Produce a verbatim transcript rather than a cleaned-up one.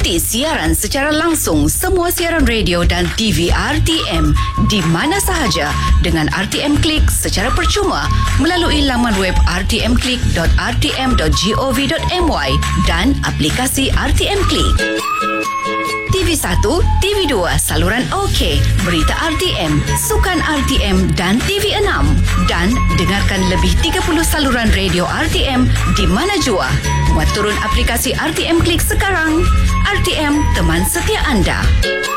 Ikuti siaran secara langsung semua siaran radio dan T V R T M di mana sahaja dengan R T M Click secara percuma melalui laman web r t m click dot r t m dot gov dot my dan aplikasi R T M Click. T V satu, T V dua, saluran OK, berita R T M, sukan R T M dan T V enam. Dan dengarkan lebih tiga puluh saluran radio R T M di mana jua. Muat turun aplikasi R T M Click sekarang. R T M, teman setia anda.